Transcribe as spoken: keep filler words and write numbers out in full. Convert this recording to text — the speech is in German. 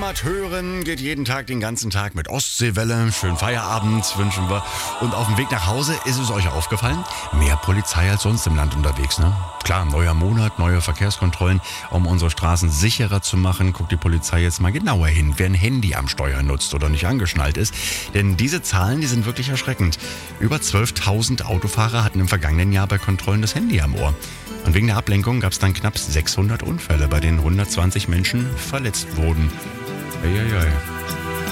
Heimat hören geht jeden Tag, den ganzen Tag mit Ostseewelle. Schönen Feierabend wünschen wir. Und auf dem Weg nach Hause ist es euch aufgefallen? Mehr Polizei als sonst im Land unterwegs, ne? Klar, neuer Monat, neue Verkehrskontrollen. Um unsere Straßen sicherer zu machen, guckt die Polizei jetzt mal genauer hin, wer ein Handy am Steuer nutzt oder nicht angeschnallt ist. Denn diese Zahlen, die sind wirklich erschreckend. Über zwölftausend Autofahrer hatten im vergangenen Jahr bei Kontrollen das Handy am Ohr. Und wegen der Ablenkung gab es dann knapp sechshundert Unfälle, bei denen hundertzwanzig Menschen verletzt wurden. Eieiei.